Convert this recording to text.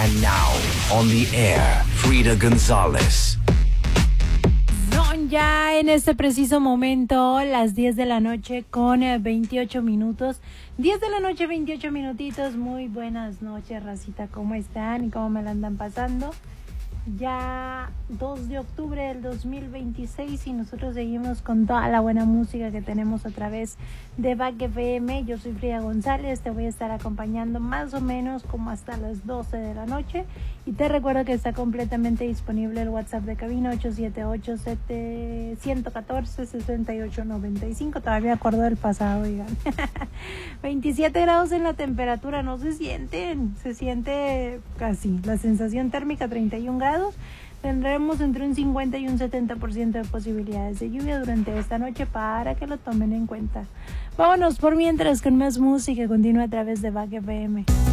And now, on the air, Frida González. Son ya en este preciso momento las 10 de la noche con 28 minutos. 10 de la noche, 28 minutitos. Muy buenas noches, racita. ¿Cómo están y cómo me la andan pasando? Ya 2 de octubre del 2026 y nosotros seguimos con toda la buena música que tenemos a través de Back FM. Yo soy Frida González, te voy a estar acompañando más o menos como hasta las 12 de la noche. Y te recuerdo que está completamente disponible el WhatsApp de cabina 878-114-6895. Todavía me acuerdo del pasado, digan. 27 grados en la temperatura, no se sienten, se siente casi. La sensación térmica 31 grados. Tendremos entre un 50 y un 70% de posibilidades de lluvia durante esta noche para que lo tomen en cuenta. Vámonos por mientras con más música. Continúa a través de Back FM.